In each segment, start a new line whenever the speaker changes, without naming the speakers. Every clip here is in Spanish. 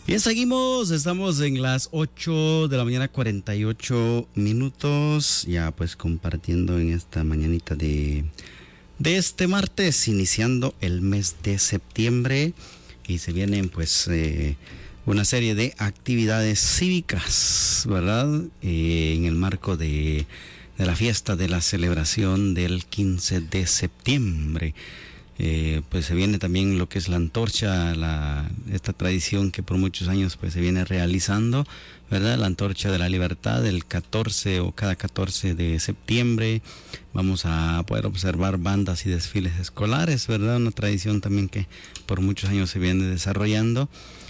Bien, seguimos, estamos en las 8 de la mañana, 48 minutos, ya pues compartiendo en esta mañanita de este martes, iniciando el mes de septiembre, y se vienen pues una serie de actividades cívicas, ¿verdad? En el marco de la fiesta de la celebración del 15 de septiembre. Pues se viene también lo que es la antorcha, esta tradición que por muchos años pues se viene realizando, ¿verdad? La antorcha de la libertad, el 14 o cada 14 de septiembre. Vamos a poder observar bandas y desfiles escolares, ¿verdad? Una tradición también que por muchos años se viene desarrollando.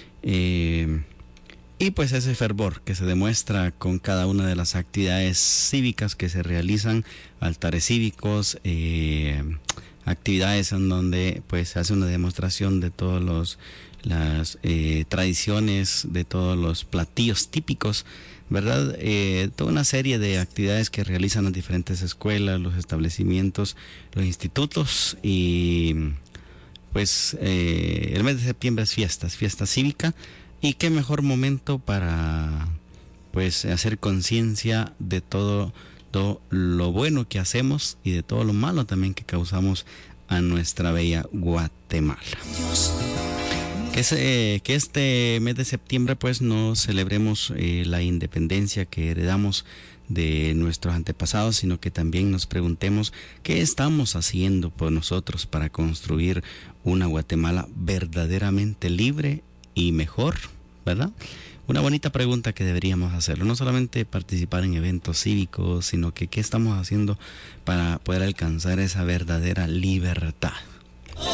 Y pues ese fervor que se demuestra con cada una de las actividades cívicas que se realizan, altares cívicos, actividades en donde pues se hace una demostración de todas las tradiciones, de todos los platillos típicos, ¿verdad? Toda una serie de actividades que realizan las diferentes escuelas, los establecimientos, los institutos, y pues el mes de septiembre es fiesta cívica, y qué mejor momento para pues hacer conciencia de todo lo bueno que hacemos y de todo lo malo también que causamos a nuestra bella Guatemala. Que este mes de septiembre pues no celebremos la independencia que heredamos de nuestros antepasados, sino que también nos preguntemos qué estamos haciendo por nosotros para construir una Guatemala verdaderamente libre y mejor, ¿verdad? Una bonita pregunta que deberíamos hacerlo, no solamente participar en eventos cívicos, sino que qué estamos haciendo para poder alcanzar esa verdadera libertad.